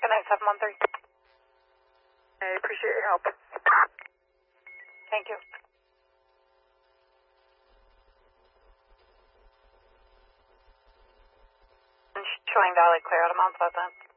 American 9713. I appreciate your help. Thank you. Showing Valley clear out of Mount Pleasant.